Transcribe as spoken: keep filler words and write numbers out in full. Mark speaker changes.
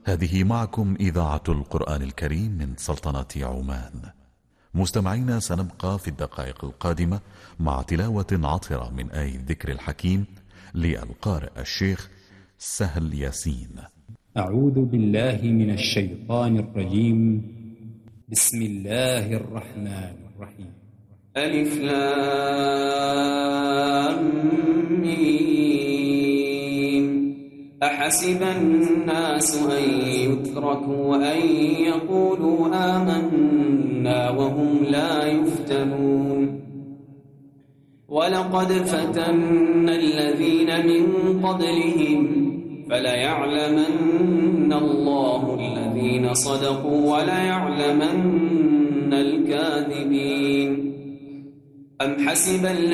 Speaker 1: هذه معكم إذاعة القرآن الكريم من سلطنة عمان. مستمعينا، سنبقى في الدقائق القادمة مع تلاوة عطرة من آية الذكر الحكيم للقارئ الشيخ سهل ياسين.
Speaker 2: أعوذ بالله من الشيطان الرجيم. بسم الله الرحمن الرحيم.
Speaker 3: ألف لام ميم. أحسب الناس أن يتركوا أن يقولوا آمنا وهم لا يفتنون. ولقد فتنا الذين من قبلهم فليعلمن الله الذين صدقوا وليعلمن الكاذبين. أم حسب